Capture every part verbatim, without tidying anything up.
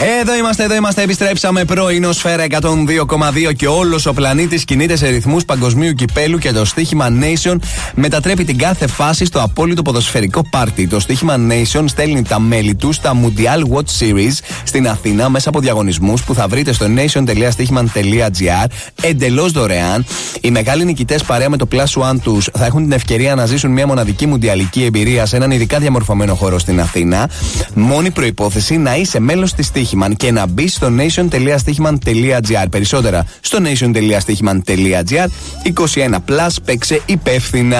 Εδώ είμαστε, εδώ είμαστε, επιστρέψαμε. Πρωινό Σφαίρα εκατόν δύο κόμμα δύο και όλος ο πλανήτης κινείται σε ρυθμούς παγκοσμίου κυπέλου και το στοίχημα Nation μετατρέπει την κάθε φάση στο απόλυτο ποδοσφαιρικό πάρτι. Το στοίχημα Nation στέλνει τα μέλη του στα Mundial Watch Series στην Αθήνα μέσα από διαγωνισμούς που θα βρείτε στο nation τελεία στοίχημα τελεία gr εντελώς δωρεάν. Οι μεγάλοι νικητές παρέα με το Plus One τους θα έχουν την ευκαιρία να ζήσουν μια μοναδική μουντιαλική εμπειρία σε έναν ειδικά διαμορφωμένο χώρο στην Αθήνα. Μόνη προϋπόθεση να είσαι μέλος της Στοίχημαν και να μπει στο nation τελεία στοίχημαν τελεία gr. Περισσότερα στο nation τελεία στοίχημαν τελεία gr. είκοσι ένα συν, παίξε υπεύθυνα.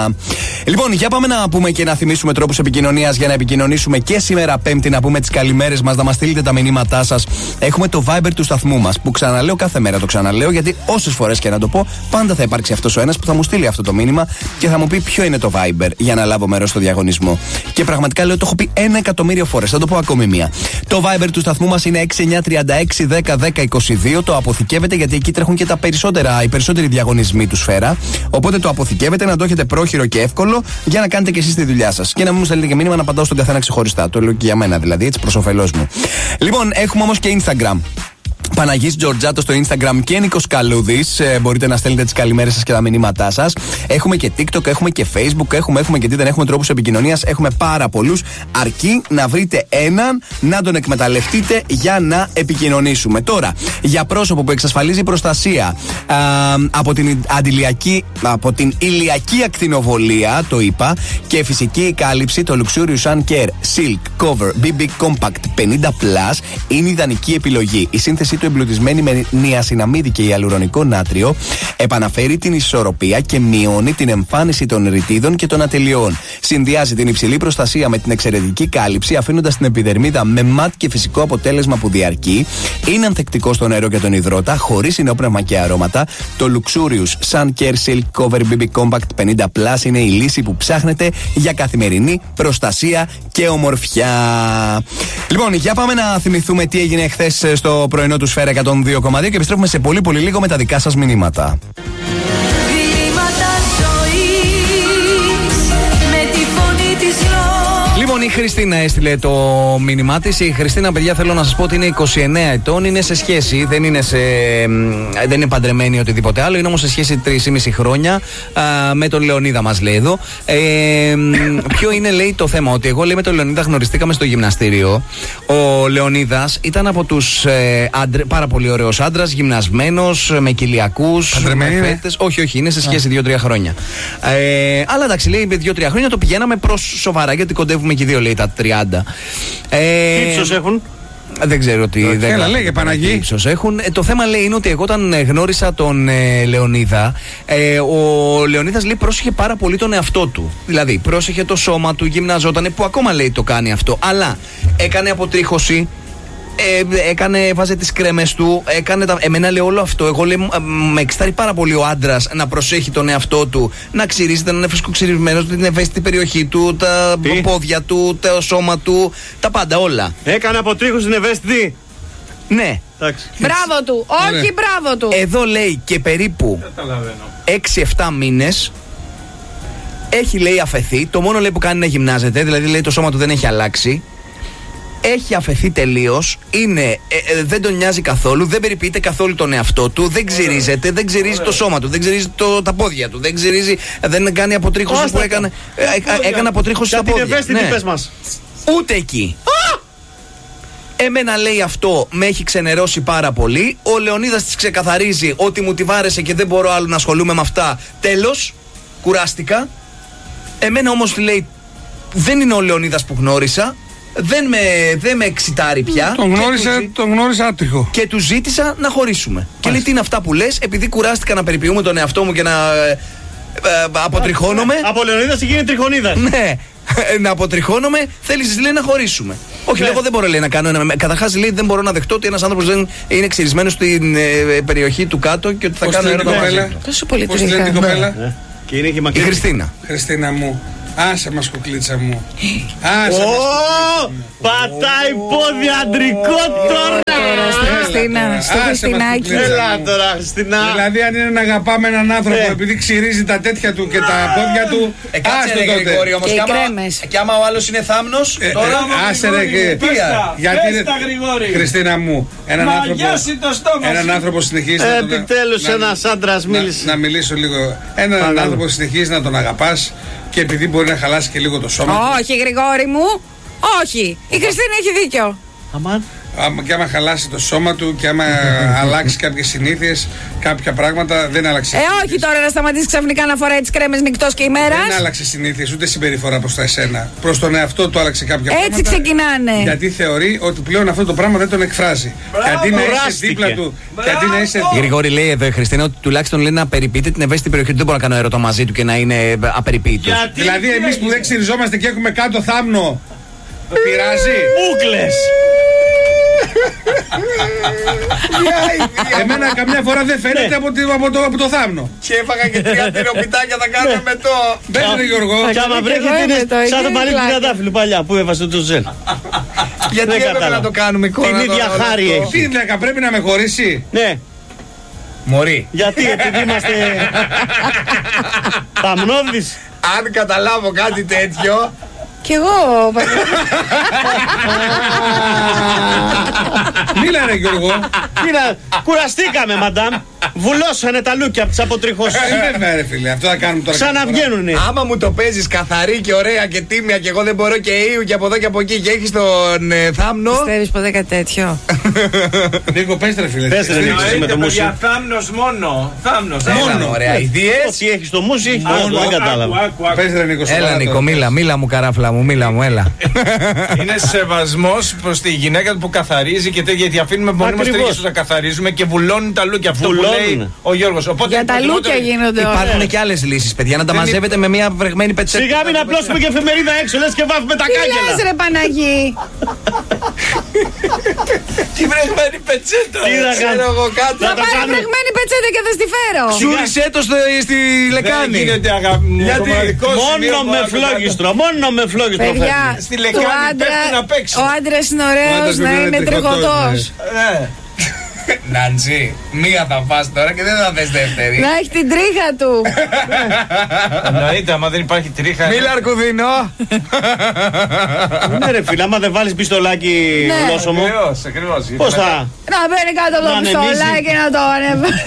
Λοιπόν, για πάμε να πούμε και να θυμίσουμε τρόπους επικοινωνίας για να επικοινωνήσουμε και σήμερα Πέμπτη, να πούμε τις καλημέρες μας, να μας στείλετε τα μηνύματά σας. Έχουμε το Viber του σταθμού μας που ξαναλέω κάθε μέρα, το ξαναλέω γιατί όσες φορές και να το πω, πάντα θα υπάρξει αυτός ο ένας που θα μου στείλει αυτό το μήνυμα και θα μου πει ποιο είναι το Viber για να λάβω μέρος στο διαγωνισμό. Και πραγματικά λέω, το έχω πει ένα εκατομμύριο φορές, θα το πω ακόμη μία. Το Viber του σταθμού μας είναι έξι εννιά τρία έξι δέκα δέκα είκοσι δύο. Το αποθηκεύετε γιατί εκεί τρέχουν και τα περισσότερα, οι περισσότεροι διαγωνισμοί του Σφαίρα. Οπότε το αποθηκεύετε να το έχετε πρόχειρο και εύκολο για να κάνετε και εσείς τη δουλειά σας. Και να μην μου στέλνετε και μήνυμα να απαντάω στον καθένα ξεχωριστά. Το λέω και για μένα δηλαδή, έτσι προς όφελός μου. Λοιπόν, έχουμε όμως και Instagram. Παναγής Τζορτζάτο στο Instagram και Νίκος Καλούδης. Ε, μπορείτε να στέλνετε τις καλημέρες σας και τα μηνύματά σας. Έχουμε και TikTok, έχουμε και Facebook, έχουμε, έχουμε και τι δεν έχουμε, τρόπους επικοινωνίας. Έχουμε πάρα πολλούς. Αρκεί να βρείτε έναν, να τον εκμεταλλευτείτε για να επικοινωνήσουμε. Τώρα, για πρόσωπο που εξασφαλίζει προστασία α, από, την αντιλιακή, από την ηλιακή ακτινοβολία, το είπα, και φυσική κάλυψη, το Luxurious Sun Care Silk Cover μπι μπι Compact πενήντα πλας είναι η ιδανική επιλογή. Η σύνθεση του εμπλουτισμένη με νιασιναμίδι και ιαλουρονικό νάτριο επαναφέρει την ισορροπία και μειώνει την εμφάνιση των ρητίδων και των ατελειών. Συνδυάζει την υψηλή προστασία με την εξαιρετική κάλυψη, αφήνοντας την επιδερμίδα με ματ και φυσικό αποτέλεσμα που διαρκεί. Είναι ανθεκτικό στο νερό και τον υδρότα, χωρίς συνόπνευμα και αρώματα. Το Luxurious Sun Care Silk Cover μπι μπι Compact πενήντα πλας είναι η λύση που ψάχνετε για καθημερινή προστασία και ομορφιά. Λοιπόν, για πάμε να θυμηθούμε τι έγινε χθες στο πρωινό του Σφαίρα εκατόν δύο κόμμα δύο και επιστρέφουμε σε πολύ πολύ λίγο με τα δικά σας μηνύματα. Λοιπόν, η Χριστίνα έστειλε το μήνυμά της. Η Χριστίνα, παιδιά, θέλω να σας πω ότι είναι είκοσι εννέα ετών, είναι σε σχέση, δεν είναι, σε, δεν είναι παντρεμένη ή οτιδήποτε άλλο, είναι όμως σε σχέση τρία και μισό χρόνια α, με τον Λεωνίδα, μας λέει εδώ. Ε, ποιο είναι, λέει, το θέμα? Ότι εγώ, λέει, με τον Λεωνίδα γνωριστήκαμε στο γυμναστήριο. Ο Λεωνίδας ήταν από τους ε, άντρε, πάρα πολύ ωραίος άντρας, γυμνασμένος, με κοιλιακούς, με φέτες. Όχι, όχι, είναι σε σχέση δύο τρία χρόνια. Ε, αλλά εντάξει, λέει, δύο τρία χρόνια το πηγαίναμε προς σοβαρά, γιατί κοντεύουμε και δύο, λέει, τα τριάντα. Ε, τι ύψος έχουν? Δεν ξέρω τι. Okay, δεν έλα, λέγε Παναγί. Ύψος έχουν. Ε, το θέμα, λέει, είναι ότι εγώ όταν ε, γνώρισα τον ε, Λεωνίδα, ε, ο Λεωνίδας, λέει, πρόσεχε πάρα πολύ τον εαυτό του. Δηλαδή, πρόσεχε το σώμα του, γυμναζότανε, που ακόμα, λέει, το κάνει αυτό. Αλλά έκανε αποτρίχωση. Ε, έκανε, βάζε τις κρέμες του, έκανε τα, εμένα, λέει, όλο αυτό. Εγώ, λέει, με εξτάρει πάρα πολύ ο άντρας να προσέχει τον εαυτό του, να ξυρίζεται, να είναι φρεσκοξυρισμένος, την ευαίσθητη περιοχή του, τα Τι? πόδια του, το σώμα του, τα πάντα όλα. Έκανε αποτρίχωση στην ευαίσθητη. Ναι. Εντάξει. Μπράβο του, όχι, ναι, μπράβο του. Εδώ, λέει, και περίπου έξι εφτά μήνες έχει, λέει, αφαιθεί. Το μόνο, λέει, που κάνει είναι να γυμνάζεται, δηλαδή, λέει, το σώμα του δεν έχει αλλάξει. Έχει αφαιθεί τελείως, είναι, ε, ε, δεν τον νοιάζει καθόλου, δεν περιποιείται καθόλου τον εαυτό του, δεν ξυρίζεται, δεν ξυρίζει το σώμα του, δεν ξυρίζει το, τα πόδια του, δεν ξυρίζει, δεν κάνει αποτρίχωση που έκανε. Ε, ε, έκανε αποτρίχωση στα πόδια. Για την ευαίσθητη, πες μας. Ούτε εκεί. Εμένα, λέει, αυτό με έχει ξενερώσει πάρα πολύ. Ο Λεωνίδας της ξεκαθαρίζει ότι μου τη βάρεσε και δεν μπορώ άλλο να ασχολούμαι με αυτά. Τέλος, κουράστηκα. Εμένα όμως, λέει, δεν είναι ο Λεωνίδας που γνώρισα. Δεν με, δεν με εξητάρει πια. Τον γνώρισε, τον γνώρισα άτριχο. Και του ζήτησα να χωρίσουμε. Άς. Και λέει, τι είναι αυτά που λες? Επειδή κουράστηκα να περιποιούμε τον εαυτό μου και να ε, ε, αποτριχώνομαι. Από Λεωνίδας γίνει τριχονίδας. Ναι, να αποτριχώνομαι, θέλεις, λέει, να χωρίσουμε. Όχι, λέει, εγώ δεν μπορώ, λέει, να κάνω ένα. Καταρχάς, λέει, δεν μπορώ να δεχτώ ότι ένας άνθρωπος δεν είναι ξυρισμένος στην ε, περιοχή του κάτω και ότι θα κάνω έρωτα μαζί του. Τόσο πολύ Πώς λένε την κοπέλα? Η Χριστίνα. Χριστίνα μου. Άσε μας, κουκλίτσα μου. Άσε μας, πατάει πόδι αντρικό τώρα. Χριστίνα. τώρα. Στο Άσε μας, Χριστινάκι. κουκλίτσα Έλα μου. τώρα, Χριστίνα. Δηλαδή, αν είναι να αγαπάμε έναν άνθρωπο Ε. επειδή ξυρίζει τα τέτοια του και τα πόδια του. Ε, κάτσε άστο ρε τότε. Γρηγόρη όμως. Και οι κι άμα- κρέμες. Και άμα ο άλλος είναι θάμνος, Ε, τώρα. ε, άσε ρε και. πες τα, Γιατί πες είναι- τα, Γρηγόρη. Χριστίνα μου, έναν άνθρωπο. Μαγιάσει το στόμα Έναν σου. άνθρωπο συνεχίζει να τον. Επιτέλους να- ένας άντρας να- μίλησε. Να μιλήσω λίγο. Έναν Παρακαλώ. άνθρωπο συνεχίζει να τον αγαπάς και επειδή μπορεί να χαλάσει και λίγο το σώμα του. Όχι, Γρηγόρη μου. Όχι. Η Χριστίνα έχει δίκιο. Αμάν. Άμα- Και άμα χαλάσει το σώμα του και άμα αλλάξει κάποιες συνήθειες, κάποια πράγματα δεν άλλαξε. Ε, συνήθειες. όχι τώρα να σταματήσει ξαφνικά να φοράει τις κρέμες νυχτός και ημέρας. Δεν άλλαξε συνήθειες ούτε συμπεριφορά προς τα εσένα. Προς τον εαυτό του άλλαξε κάποια πράγματα. Έτσι ξεκινάνε. Γιατί θεωρεί ότι πλέον αυτό το πράγμα δεν τον εκφράζει. Και αντί να είσαι κουράστηκε. δίπλα του. Και αντί να είσαι. Η Γρηγόρη λέει εδώ η Χριστίνα ότι τουλάχιστον λέει να περιποιείται την ευαίσθητη περιοχή του. Δεν μπορώ να κάνω έρωτα μαζί του και να είναι απεριποίητος. Γιατί, Δηλαδή, τι εμείς που έγινε? δεν ξυριζόμαστε και έχουμε κάτω θάμνο. Πειράζει. Ούγκλες. Εμένα καμιά φορά δεν φαίνεται από, τη- από, το, από το θάμνο. Και έφαγα και τρία τυροπιτάκια, θα κάνουμε με το. Μπες ρε Γιώργο. Κι άμα και βρέχει εγώ είναι είμαι το, σαν είναι το παλί του πλάκα. Τριαντάφυλλου παλιά που έβασε το ζέλ. Γιατί Δεν έπρεπε κατάλαβα. να το κάνουμε εικόνα. Την ίδια τώρα, όλο χάρη αυτό. έχει. Τι βλάκα, πρέπει να με χωρίσει. Ναι, Μωρή. γιατί επειδή είμαστε θαμνώδεις. Αν καταλάβω κάτι τέτοιο. Κι εγώ. Μίλα ρε Γιώργο. Κοίτα, κουραστήκαμε μαντάμ. Βουλώσανε τα λούκια από τις αποτριχώσεις. Ε, βέβαια ρε φίλε, αυτό θα κάνουμε τώρα. Ξαναβγαίνουνε. Άμα μου το παίζεις καθαρή και ωραία και τίμια και εγώ δεν μπορώ και ήου και από εδώ και από εκεί και έχεις τον ε, θάμνο. Πιστεύεις ποτέ κάτι τέτοιο. Νίκο, πες ρε φίλε. Πες, ρε, Στρίξε. Νίκο. με Εννοείται, το μουσι. παιδιά, θάμνος μόνο. Θάμνος. Έλα ωραία, ιδίες. Ό,τι έχεις το μουσι, έχεις Άκου, το δεν άκου, κατάλαβα. άκου, άκου. Πες ρε Νίκο. Έλα σοβαρά Νίκο, τώρα. μίλα, μίλα μου καράφλα μου, μίλα μου, έλα. Είναι σεβασμός προς τη γυναίκα του που καθαρίζει και τέτοια. Γιατί αφήνουμε μόνοι μας Ακριβώς. τρίγες να καθαρίζουμε και βουλώνουν τα λούκια. Αυτό που Βουλώνουν. λέει ο Γιώργος. Οπότε Για τα προτιμότερο- λούκια γίνονται όλα. Υπάρχουν και άλλες λύσεις, παιδιά, να τα Δεν μαζεύετε με μια βρεγμένη πετσέτα. Σιγά μην απλώσουμε και εφημερίδα έξω, λες και βάφουμε τα Τι λες κάγκελα. ρε Παναγί. Τι βρεγμένη πετσέτα. Τι να Ξέρω κάνω. εγώ κάτι. Θα τα πάρει κάνω. βρεγμένη πετσέτα και θα στη φέρω. Ξούρισε το στο- στη Δεν λεκάνη. γίνεται αγάπη μου. Γιατί? Το μοναδικό σημείο Μόνο που με άκουγα- φλόγιστρο, μόνο με φλόγιστρο. Παιδιά, φέρνει. Στη του λεκάνη άντρα, πέφτουν απ' έξω. ο άντρας είναι Ο ωραίος άντρας να πρέπει να είναι είναι τριχωτός, τριχωτός. Ναι. Νάντζι, μία θα φας τώρα και δεν θα θες δεύτερη. Να έχει την τρίχα του. Εννοείται, άμα δεν υπάρχει τρίχα. Μίλα Αρκουδίνο. Ναι ρε φίλε, άμα δεν βάλεις πιστολάκι Ναι. γλώσσομο. Ακριβώς, ακριβώς. Πώς θα. Να μπαίνει κάτω από Να το ανεμίζει. πιστολάκι και να το ανεβάσει.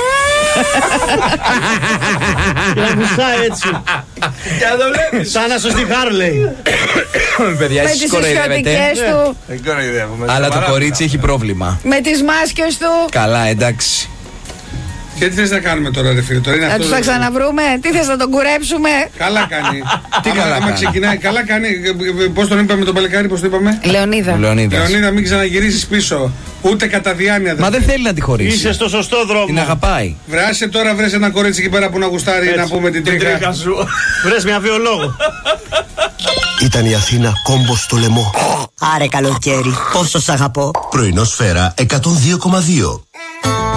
Και να μουσάει έτσι. Και να το βλέπεις. Σαν να σωστή Χάρλεϊ. Παιδιά, Με εσείς τις κοροϊδεύετε. ισιωτικές του, Δεν κοροϊδεύουμε. Αλλά το Σοβαρά κορίτσι έχει πρόβλημα. με τις μάσκες του. Καλά, εντάξει. Και τι θες να κάνουμε τώρα ρε φίλε, τώρα είναι Να αυτό. τους τα ξαναβρούμε. Τι θες να τον κουρέψουμε. Καλά κάνει. Τι Άμα- καλά άμα κάνει. ξεκινάει, καλά κάνει. Πώς τον είπαμε τον παλικάρι, πώς το είπαμε. Λεωνίδα. Λεωνίδας. Λεωνίδα, μην ξαναγυρίσεις πίσω. Ούτε κατά διάνοια. Μα δεν θέλει να τη χωρίσει. Είσαι στο σωστό δρόμο. Την αγαπάει. Βράσε τώρα, βρες ένα κορίτσι εκεί πέρα που να γουστάρει Έτσι. να πούμε την Την τρίχα. τρίχα σου. Βρες μια βιολόγο. Ήταν η Αθήνα κόμπος στο λαιμό. Άρε καλοκαίρι, πόσο σ' αγαπώ. Πρωινό σφαίρα εκατόν δύο κόμμα δύο.